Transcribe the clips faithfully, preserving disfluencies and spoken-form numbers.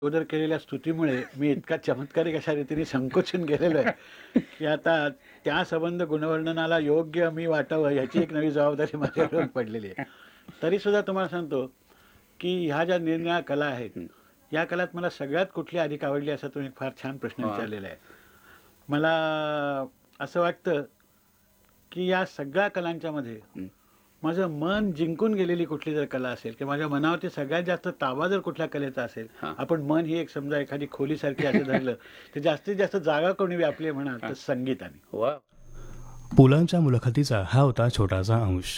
अगोदर केलेल्या स्तुतीमुळे मी इतका चमत्कारिक अशा रीतीने संकोचून गेलेलो आहे, की आता त्या संबंध गुणवर्णनाला योग्य मी वाटावं ह्याची एक नवी जबाबदारी माझ्यावर पडलेली आहे. तरीसुद्धा तुम्हाला सांगतो, की ह्या ज्या निरनिराळ्या कला आहेत, हं. या कलात मला सगळ्यात कुठली अधिक आवडली असा तुम्ही एक फार छान प्रश्न हां. विचारलेला आहे. मला असं वाटतं, की या सगळ्या कलांच्यामध्ये हं. माझं मन जिंकून गेलेली कुठली जर कला असेल किंवा माझ्या मनावरती सगळ्यात जास्त ताबा जर कुठल्या कलेचा असेल, हां. आपण मन ही एक समजा एखादी खोलीसारखी असं धरलं, तर जास्तीत जास्त जागा कोणी व्यापली आहे म्हणाल तर हां. संगीताने. वाह! पुलंच्या मुलाखतीचा हा होता छोटासा अंश.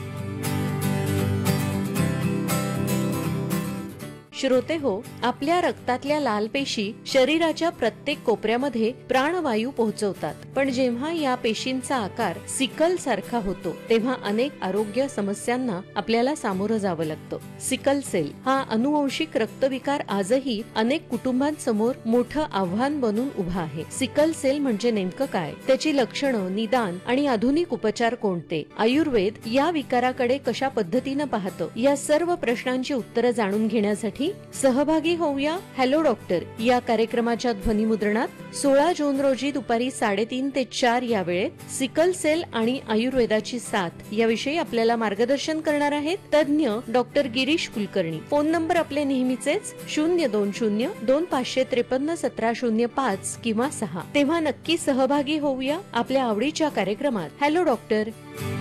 श्रोते हो, आपल्या रक्तातल्या लाल पेशी शरीराच्या प्रत्येक कोपऱ्यामध्ये प्राणवायू पोहोचवतात. पण जेव्हा या पेशींचा आकार सिकल सारखा होतो तेव्हा अनेक आरोग्य समस्यांना आपल्याला सामोरं जावं लागतं. सिकल सेल हा अनुवंशिक रक्तविकार आजही अनेक कुटुंबांसमोर मोठं आव्हान बनून उभा आहे. सिकल सेल म्हणजे नेमकं काय, त्याची लक्षणं, निदान आणि आधुनिक उपचार कोणते, आयुर्वेद या विकाराकडे कशा पद्धतीनं पाहतं, या सर्व प्रश्नांची उत्तरं जाणून घेण्यासाठी सहभागी होऊया हॅलो डॉक्टर या कार्यक्रमाच्या ध्वनिमुद्रणात सोळा जून रोजी दुपारी साडेतीन ते चार या वेळेत सिकल सेल आणि आयुर्वेदाची साथ याविषयी आपल्याला मार्गदर्शन करणार आहेत तज्ज्ञ doctor Girish Kulkarni. Phone number आपले नेहमीचेच शून्य दोन शून्य दोन पाचशे त्रेपन्न सतरा शून्य पाच किंवा सहा. तेव्हा नक्की सहभागी होऊया आपल्या आवडीच्या कार्यक्रमात हॅलो डॉक्टर.